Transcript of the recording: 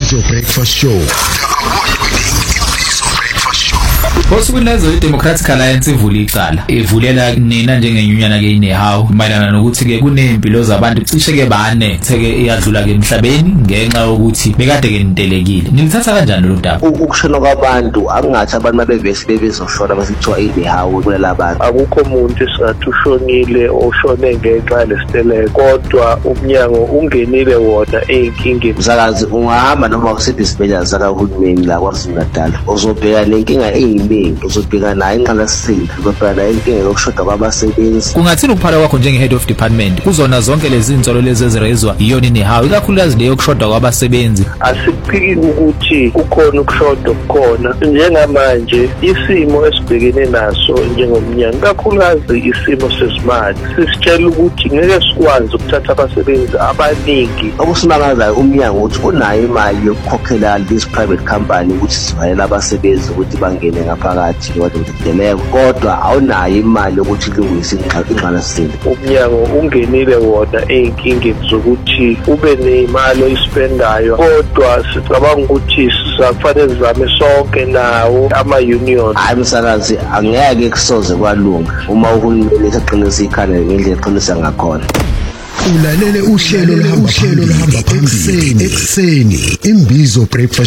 Imbizo Breakfast Show. Osukunezo iDemocratic Alliance ivula icala ivulela nina njengenyunyana ke inehawu mayelana nokuthi ke kunempilo zabantu cishe ke bane theke iyadlula ke emhlabeni ngenxa yokuthi bekade ke nitelekile. Nilithatha kanjani lo daba? Ukushona kwabantu akungathi abantu mabevesi bebezoshona basithiwa inehawu kulela abantu. Akukho umuntu esingathi ushonile oshone ngenxa lesiteleko kodwa umnyango ungenile wona einkingeni. Msakazi ungahamba noma usiphi isibhedlela sakahulumeni la kwaZulu-Natal uzobheka lenkinga eyimbi uzobheka nayo inqalasizinda uzobheka nayo inkinga yokushoda kwabasebenzi. Kungathini ukuphala kwakho njenge-head of department kuzona zonke lezi insolo lezi ezirezwa iyona inehawu ikakhulukazi leyo yokushoda kwabasebenzi? Asiphiki ukuthi kukhona ukushoda okukhona njengamanje isimo esibhekene naso njengomnyango kakhulukazi isimo sezimali sisitshela ukuthi ngeke sikwazi ukuthatha abasebenzi abaningi. Okusimakazayo umnyango ukuthi unayo imali yokukhokhela lezi private company ukuthi sibayele abasebenzi ukuthi bangene ngaphakathi kwadokotela kodwa awunayo imali yokuthi kulungise inqalasizinda. Umnyango ungenile wona einkingeni zokuthi ube nemali oyispendayo kodwa sicabanga ukuthi sizakufanele sizame sonke nawo ama-union. Hayi msakazi angeke kusoze kwalunga uma uhulumeni eqinisa ikhanda ngendlela eqinisa ngakhona. Ulalele uhlelo oluhamba phambili ekuseni Imbizo Breakfast